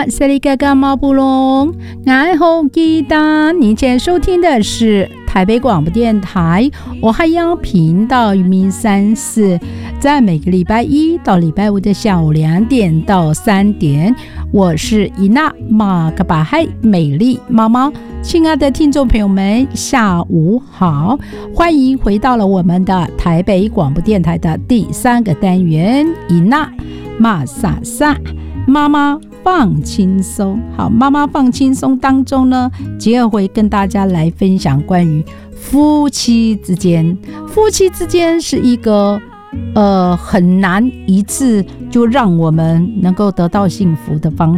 这里嘎嘎毛布隆，爱好吉他。你现在收听的是台北广播电台我海洋频道渔民34，在每个礼拜一到礼拜五的下午2点到3点，我是伊娜马格巴海美丽妈妈。亲爱的听众朋友们，下午好，欢迎回到了我们的台北广播电台的第3个单元，伊娜马萨萨妈妈放轻松。好，妈妈放轻松当中呢，杰儿会跟大家来分享关于夫妻之间是一个很难一次就让我们能够得到幸福的方